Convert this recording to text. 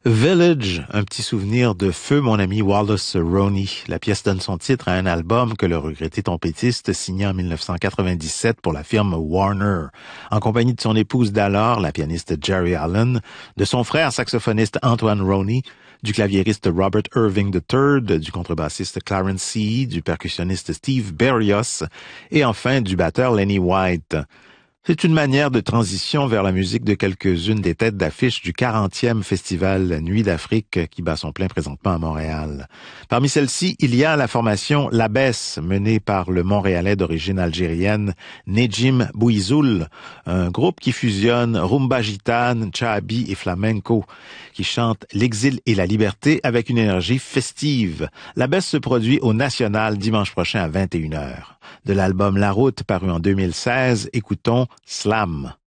Village, un petit souvenir de feu mon ami Wallace Roney. La pièce donne son titre à un album que le regretté trompetiste signa en 1997 pour la firme Warner, en compagnie de son épouse d'alors, la pianiste Jerry Allen, de son frère saxophoniste Antoine Roney, du claviériste Robert Irving III, du contrebassiste Clarence Seay, du percussionniste Steve Berrios et enfin du batteur Lenny White. C'est une manière de transition vers la musique de quelques-unes des têtes d'affiche du 40e festival Nuit d'Afrique qui bat son plein présentement à Montréal. Parmi celles-ci, il y a la formation L'Abbesse, menée par le Montréalais d'origine algérienne Nejim Bouizoul, un groupe qui fusionne rumba gitane, chahabi et flamenco, qui chante l'exil et la liberté avec une énergie festive. L'Abbesse se produit au National dimanche prochain à 21h. De l'album La Route paru en 2016, écoutons Slam.